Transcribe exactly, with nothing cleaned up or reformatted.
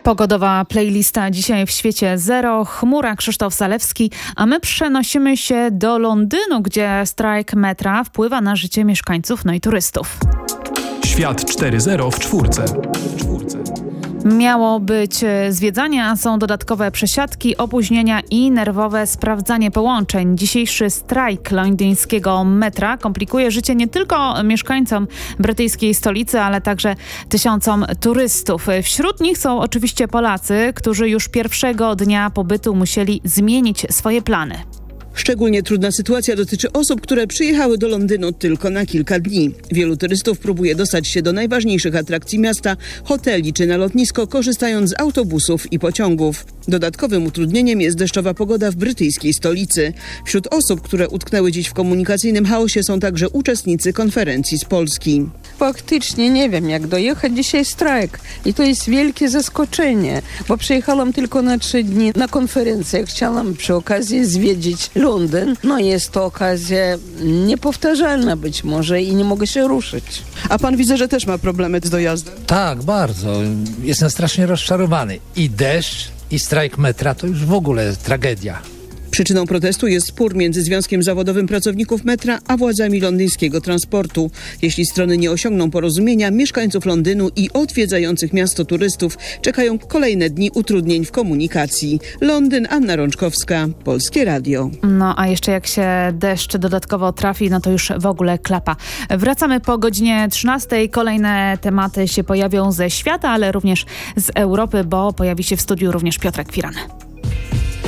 Pogodowa playlista dzisiaj w świecie zero, chmura, Krzysztof Zalewski, a my przenosimy się do Londynu, gdzie strajk metra wpływa na życie mieszkańców, no i turystów. Świat cztery zero w czwórce. W czwórce. Miało być zwiedzanie, a są dodatkowe przesiadki, opóźnienia i nerwowe sprawdzanie połączeń. Dzisiejszy strajk londyńskiego metra komplikuje życie nie tylko mieszkańcom brytyjskiej stolicy, ale także tysiącom turystów. Wśród nich są oczywiście Polacy, którzy już pierwszego dnia pobytu musieli zmienić swoje plany. Szczególnie trudna sytuacja dotyczy osób, które przyjechały do Londynu tylko na kilka dni. Wielu turystów próbuje dostać się do najważniejszych atrakcji miasta, hoteli czy na lotnisko, korzystając z autobusów i pociągów. Dodatkowym utrudnieniem jest deszczowa pogoda w brytyjskiej stolicy. Wśród osób, które utknęły dziś w komunikacyjnym chaosie, są także uczestnicy konferencji z Polski. Faktycznie nie wiem, jak dojechać. Dzisiaj strajk i to jest wielkie zaskoczenie, bo przyjechałam tylko na trzy dni na konferencję. Chciałam przy okazji zwiedzić Londyn. No jest to okazja niepowtarzalna być może i nie mogę się ruszyć. A pan widzę, że też ma problemy z dojazdem. Tak, bardzo. Jestem strasznie rozczarowany. I deszcz, i strajk metra to już w ogóle tragedia. Przyczyną protestu jest spór między Związkiem Zawodowym Pracowników Metra a władzami londyńskiego transportu. Jeśli strony nie osiągną porozumienia, mieszkańców Londynu i odwiedzających miasto turystów czekają kolejne dni utrudnień w komunikacji. Londyn, Anna Rączkowska, Polskie Radio. No a jeszcze jak się deszcz dodatkowo trafi, no to już w ogóle klapa. Wracamy po godzinie trzynastej. Kolejne tematy się pojawią ze świata, ale również z Europy, bo pojawi się w studiu również Piotrek Firan.